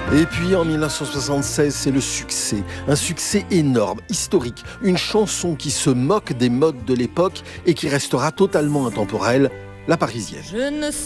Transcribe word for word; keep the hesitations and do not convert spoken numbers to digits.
Et puis en mille neuf cent soixante-seize, c'est le succès, un succès énorme, historique, une chanson qui se moque des modes de l'époque et qui restera totalement intemporelle, La Parisienne. Je ne